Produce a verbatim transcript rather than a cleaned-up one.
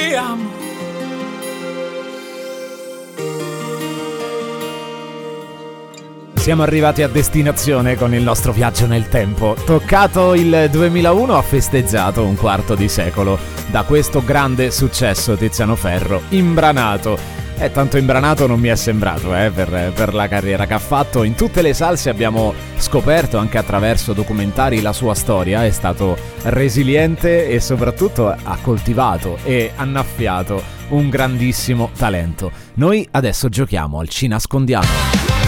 ti amo. Siamo arrivati a destinazione con il nostro viaggio nel tempo. Toccato il duemilauno, ha festeggiato un quarto di secolo da questo grande successo Tiziano Ferro, Imbranato. E tanto imbranato non mi è sembrato eh, per, per la carriera che ha fatto. In tutte le salse abbiamo scoperto, anche attraverso documentari, la sua storia. È stato resiliente e soprattutto ha coltivato e annaffiato un grandissimo talento. Noi adesso giochiamo al Ci nascondiamo.